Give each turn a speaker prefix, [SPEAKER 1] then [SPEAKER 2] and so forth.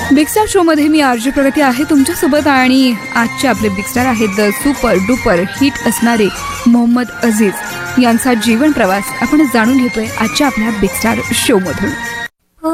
[SPEAKER 1] Big star show मध्ये मी RJ प्रगती आहे तुमच्यासोबत आणि आजचे आपले बिग स्टार आहेत द सुपर डुपर हिट असणारे मोहम्मद अजीज यांचा जीवन प्रवास आपण जाणून घेतोय आजच्या आपल्या बिग स्टार शो मधून.